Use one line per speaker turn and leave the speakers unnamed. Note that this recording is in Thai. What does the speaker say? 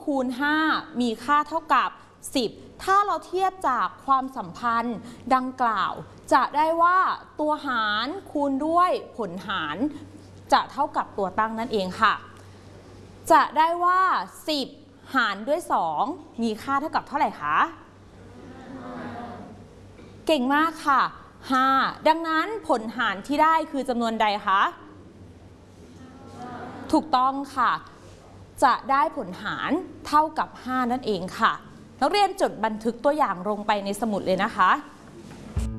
คูณ 5 มีค่าเท่ากับ 10 ถ้าเราเทียบจากความสัมพันธ์ดังกล่าวจะได้ว่าตัวหารคูณด้วยผลหารจะเท่ากับตัวตั้งนั่นเองค่ะจะได้ว่า 10 หารด้วย 2 มีค่าเท่ากับเท่าไหร่คะเก่งมากค่ะ 5 ดังนั้นผลหารที่ได้คือจำนวนใดคะถูกต้องค่ะจะได้ผลหารเท่ากับ 5 นั่นเองค่ะนักเรียนจดบันทึกตัวอย่างลงไปในสมุดเลยนะคะ